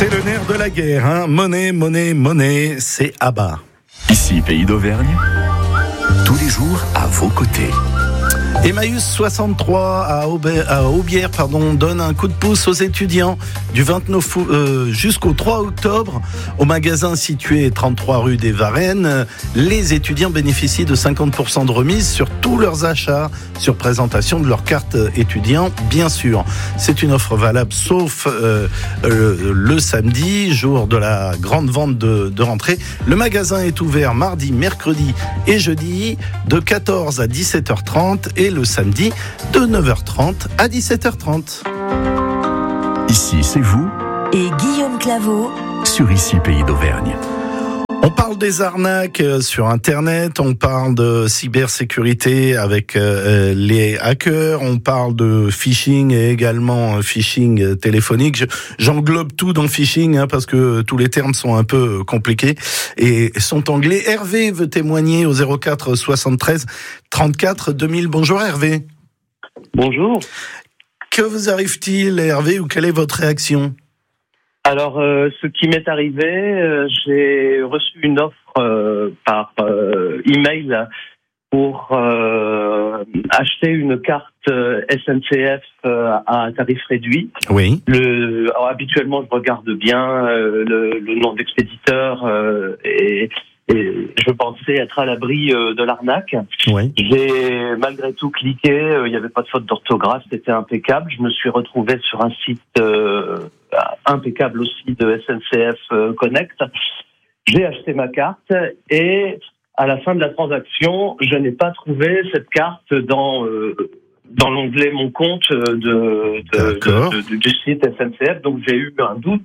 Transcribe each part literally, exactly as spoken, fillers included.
C'est le nerf de la guerre, hein. Monnaie, monnaie, monnaie, c'est à bas. Ici, Pays d'Auvergne, tous les jours à vos côtés. Emmaüs soixante-trois à, Aubert, à Aubière pardon, donne un coup de pouce aux étudiants du vingt-neuf euh, jusqu'au trois octobre. Au magasin situé trente-trois rue des Varennes, les étudiants bénéficient de cinquante pour cent de remise sur tous leurs achats, sur présentation de leur carte étudiant, bien sûr. C'est une offre valable sauf euh, euh, le samedi, jour de la grande vente de, de rentrée. Le magasin est ouvert mardi, mercredi et jeudi de quatorze à dix-sept heures trente et le samedi de neuf heures trente à dix-sept heures trente. Ici, c'est vous et Guillaume Claveau sur Ici, Pays d'Auvergne. On parle des arnaques sur Internet, on parle de cybersécurité avec euh, les hackers, on parle de phishing et également phishing téléphonique. Je, j'englobe tout dans phishing hein, parce que tous les termes sont un peu compliqués et sont anglais. Hervé veut témoigner au zéro quatre soixante-treize trente-quatre deux mille. Bonjour Hervé. Bonjour. Que vous arrive-t-il Hervé ou quelle est votre réaction ? Alors, euh, ce qui m'est arrivé, euh, j'ai reçu une offre euh, par euh, email pour euh, acheter une carte euh, S N C F euh, à tarif réduit. Oui. Le, alors, habituellement, je regarde bien euh, le, le nom d'expéditeur euh, et, et je pensais être à l'abri euh, de l'arnaque. Oui. J'ai malgré tout cliqué, euh, il n'y avait pas de faute d'orthographe, c'était impeccable. Je me suis retrouvé sur un site euh, impeccable aussi de S N C F euh, Connect. J'ai acheté ma carte et à la fin de la transaction, je n'ai pas trouvé cette carte dans euh, dans l'onglet Mon compte de, de, de, de du site S N C F. Donc j'ai eu un doute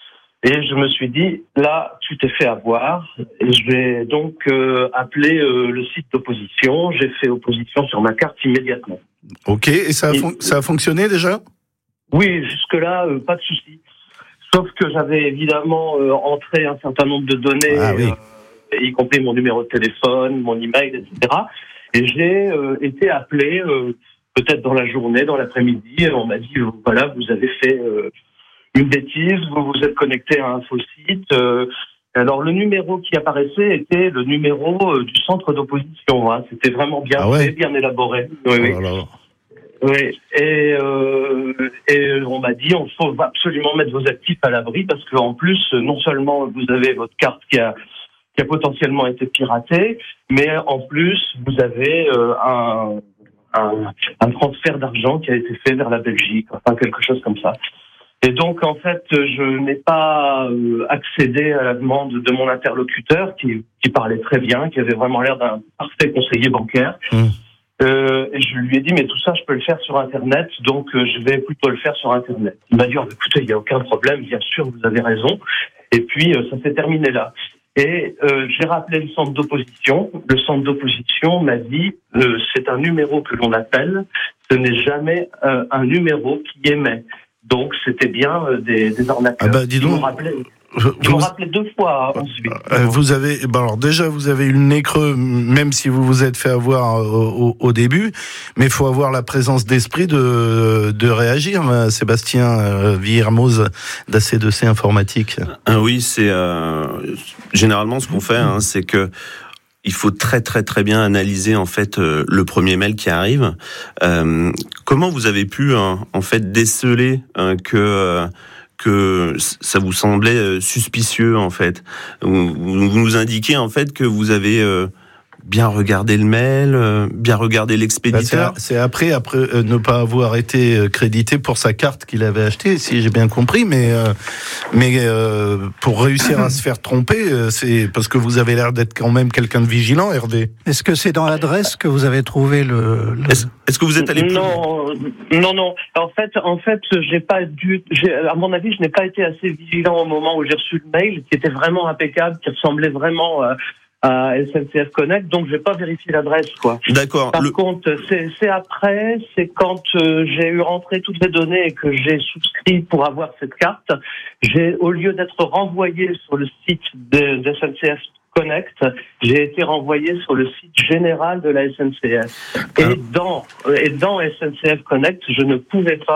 et je me suis dit là, tu t'es fait avoir. Et je vais donc euh, appeler euh, le site d'opposition. J'ai fait opposition sur ma carte immédiatement. Ok, et ça a, fon- et, ça a fonctionné déjà ? Oui, jusque-là, euh, pas de souci. Sauf que j'avais évidemment euh, entré un certain nombre de données, ah, oui. euh, y compris mon numéro de téléphone, mon email, et cetera. Et j'ai euh, été appelé euh, peut-être dans la journée, dans l'après-midi. Et on m'a dit, euh, voilà, vous avez fait euh, une bêtise, vous vous êtes connecté à un faux site. Euh, alors le numéro qui apparaissait était le numéro euh, du centre d'opposition. Hein. C'était vraiment bien ah, ouais. fait, bien élaboré. Oui, oh oui. là là. Oui, et, euh, et on m'a dit on faut absolument mettre vos actifs à l'abri parce qu'en plus, non seulement vous avez votre carte qui a, qui a potentiellement été piratée, mais en plus, vous avez euh, un, un, un transfert d'argent qui a été fait vers la Belgique, enfin quelque chose comme ça. Et donc, en fait, je n'ai pas euh, accédé à la demande de mon interlocuteur qui, qui parlait très bien, qui avait vraiment l'air d'un parfait conseiller bancaire. Mmh. Euh, et je lui ai dit, mais tout ça, je peux le faire sur Internet, donc euh, je vais plutôt le faire sur Internet. Il m'a dit, oh, écoutez, il n'y a aucun problème, bien sûr, vous avez raison. Et puis, euh, ça s'est terminé là. Et euh, j'ai rappelé le centre d'opposition. Le centre d'opposition m'a dit, euh, c'est un numéro que l'on appelle, ce n'est jamais euh, un numéro qui émet. Donc, c'était bien euh, des, des arnaqueurs. Ah bah, dis donc. Ils m'ont rappelé, ils m'ont rappelé deux fois ensuite. Euh, vous avez, bah alors déjà, vous avez eu le nez creux, même si vous vous êtes fait avoir au, au, au début, mais il faut avoir la présence d'esprit de, de réagir. Sébastien euh, Villermoz d'A C deux C Informatique. Ah oui, c'est euh, généralement ce qu'on fait, hein, c'est que il faut très très très bien analyser en fait euh, le premier mail qui arrive. Euh, comment vous avez pu hein, en fait déceler hein, que euh, que ça vous semblait suspicieux en fait? Vous, vous nous indiquez en fait que vous avez euh, bien regardé le mail, euh, bien regardé l'expéditeur. Bah c'est, c'est après, après euh, ne pas avoir été crédité pour sa carte qu'il avait achetée, si j'ai bien compris, mais euh, mais euh, pour réussir à se faire tromper, euh, c'est parce que vous avez l'air d'être quand même quelqu'un de vigilant, Hervé. Est-ce que c'est dans l'adresse que vous avez trouvé le, le... Est-ce, est-ce que vous êtes allé plus Non, non, non. En fait, en fait, j'ai pas dû. J'ai, à mon avis, je n'ai pas été assez vigilant au moment où j'ai reçu le mail, qui était vraiment impeccable, qui ressemblait vraiment à, à S N C F Connect. Donc, j'ai pas vérifié l'adresse, quoi. D'accord. Par le... contre, c'est, c'est après, c'est quand euh, j'ai eu rentré toutes les données et que j'ai souscrit pour avoir cette carte. J'ai, au lieu d'être renvoyé sur le site de, de S N C F Connect, j'ai été renvoyé sur le site général de la S N C F. Et dans, et dans S N C F Connect, je ne pouvais pas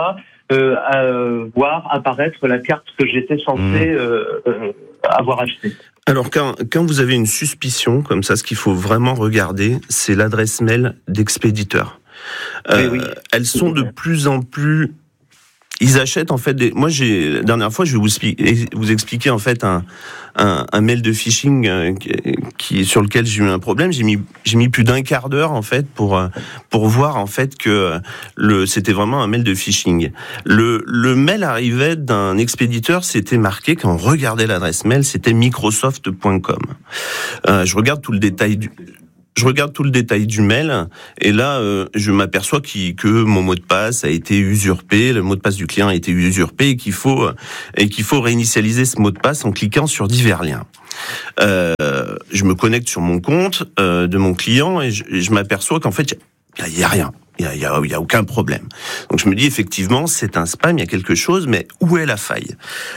euh, euh, voir apparaître la carte que j'étais censé Mmh. euh, euh, avoir achetée. Alors quand, quand vous avez une suspicion comme ça, ce qu'il faut vraiment regarder, c'est l'adresse mail d'expéditeur. Euh, Oui, oui. Elles sont de plus en plus... Ils achètent en fait des... Moi, j'ai la dernière fois, je vais vous, expli- vous expliquer en fait un, un, un mail de phishing euh, qui sur lequel j'ai eu un problème. J'ai mis j'ai mis plus d'un quart d'heure en fait pour euh, pour voir en fait que le c'était vraiment un mail de phishing. Le le mail arrivait d'un expéditeur, c'était marqué quand on regardait l'adresse mail, c'était microsoft point com. Euh, je regarde tout le détail du Je regarde tout le détail du mail et là, euh, je m'aperçois qu'il, que mon mot de passe a été usurpé, le mot de passe du client a été usurpé et qu'il faut et qu'il faut réinitialiser ce mot de passe en cliquant sur divers liens. Euh, je me connecte sur mon compte euh, de mon client et je, et je m'aperçois qu'en fait, il y, y a rien. Il y a, y, a, y a aucun problème. Donc je me dis effectivement, c'est un spam, il y a quelque chose, mais où est la faille ?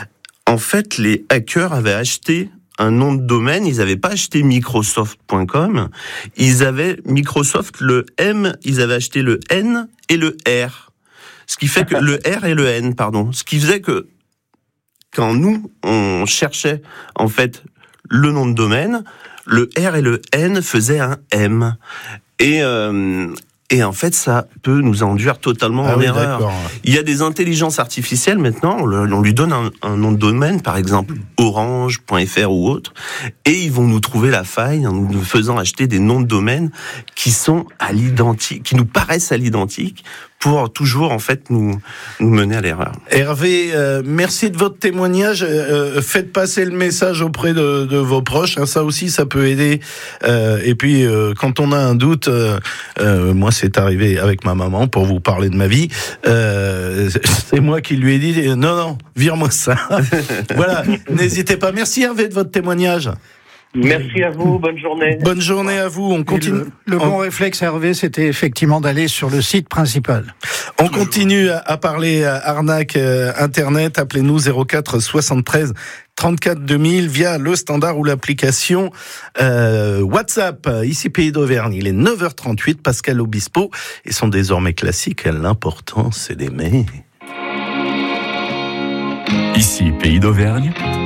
En fait, les hackers avaient acheté un nom de domaine, ils n'avaient pas acheté microsoft point com, ils avaient Microsoft le M, ils avaient acheté le N et le R. Ce qui fait que le R et le N, pardon, ce qui faisait que quand nous on cherchait en fait le nom de domaine, le R et le N faisaient un M. Et euh, Et en fait, ça peut nous induire totalement ah en oui, erreur. D'accord. Il y a des intelligences artificielles maintenant, on, le, on lui donne un, un nom de domaine, par exemple orange point f r ou autre, et ils vont nous trouver la faille en nous faisant acheter des noms de domaine qui sont à l'identique, qui nous paraissent à l'identique, pour toujours en fait nous, nous mener à l'erreur. Hervé, euh, merci de votre témoignage. Euh, faites passer le message auprès de, de vos proches. Hein, ça aussi, ça peut aider. Euh, et puis, euh, quand on a un doute, euh, euh, moi, c'est arrivé avec ma maman pour vous parler de ma vie. Euh, c'est moi qui lui ai dit non, non, vire-moi ça. Voilà. N'hésitez pas. Merci Hervé de votre témoignage. Merci à vous, bonne journée. Bonne journée à vous. On continue. Le, le bon on... réflexe, Hervé, c'était effectivement d'aller sur le site principal. On continue à, à parler à arnaque euh, Internet. Appelez-nous zéro quatre soixante-treize trente-quatre deux mille via le standard ou l'application euh, WhatsApp. Ici Pays d'Auvergne, il est neuf heures trente-huit. Pascal Obispo et son désormais classique. L'important, c'est d'aimer. Ici Pays d'Auvergne.